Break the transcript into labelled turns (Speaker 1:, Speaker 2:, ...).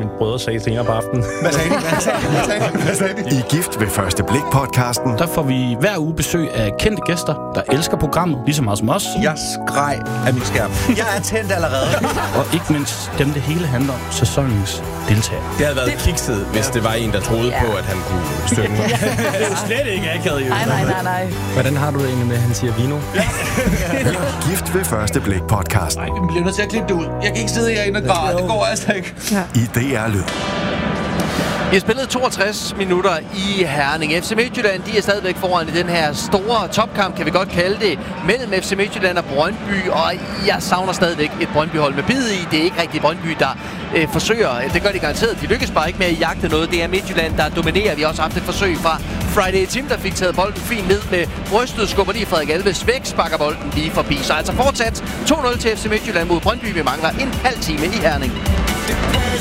Speaker 1: mine brødre sagde senere på aftenen.
Speaker 2: Hvad sagde de?
Speaker 3: I Gift ved første blik-podcasten.
Speaker 4: Der får vi hver uge besøg af kendte gæster, der elsker programmet, lige så meget som os.
Speaker 2: Jeg skreg af min skærm. Jeg er tændt allerede.
Speaker 4: Og ikke mindst dem, det hele handler om, sæsonens deltagere.
Speaker 5: Det havde været kikset, hvis det var en, der troede på, at han kunne synge.
Speaker 1: Det er jo slet ikke akavet, jo.
Speaker 6: Nej.
Speaker 7: Hvordan har du det egentlig med, at han siger vino?
Speaker 3: Gift ved første blik-podcasten.
Speaker 2: Nej, vi bliver nødt til at klippe det ud. Jeg kan ikke sidde herinde og græde. Det går altså ikke.
Speaker 3: I DR Lyd.
Speaker 8: Vi har spillet 62 minutter i Herning. FC Midtjylland, de er stadigvæk foran i den her store topkamp, kan vi godt kalde det, mellem FC Midtjylland og Brøndby. Og jeg savner stadigvæk et Brøndby-hold med bid i. Det er ikke rigtig Brøndby, der forsøger. Det gør de garanteret. De lykkes bare ikke med at jagte noget. Det er Midtjylland, der dominerer. Vi har også haft et forsøg fra Friday Tim, der fik taget bolden fint ned med brystet. Skubber lige Frederik Alves væk, sparker bolden lige forbi. Så altså fortsat 2-0 til FC Midtjylland mod Brøndby. Vi mangler en halv time i Herning.